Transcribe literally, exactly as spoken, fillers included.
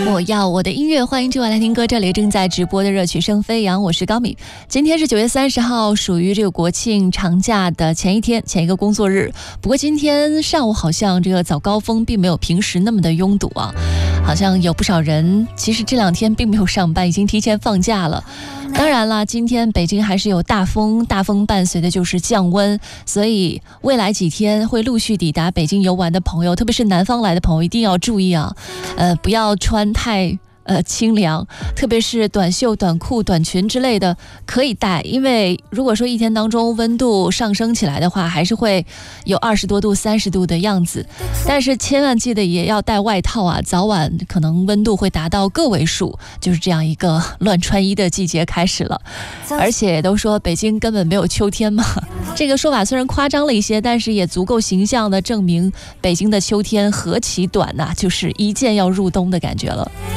我要我的音乐，欢迎各位来听歌，这里正在直播的热曲声飞扬，我是高米。今天是九月三十号，属于这个国庆长假的前一天，前一个工作日。不过今天上午好像这个早高峰并没有平时那么的拥堵啊，好像有不少人其实这两天并没有上班，已经提前放假了。当然了，今天北京还是有大风，大风伴随的就是降温，所以未来几天会陆续抵达北京游玩的朋友，特别是南方来的朋友一定要注意啊，呃，不要穿太呃清凉，特别是短袖、短裤、短裙之类的可以带，因为如果说一天当中温度上升起来的话，还是会有二十多度、三十度的样子。但是千万记得也要带外套啊，早晚可能温度会达到个位数，就是这样一个乱穿衣的季节开始了。而且都说北京根本没有秋天嘛，这个说法虽然夸张了一些，但是也足够形象的证明北京的秋天何其短呐、啊，就是一见要入冬的感觉了。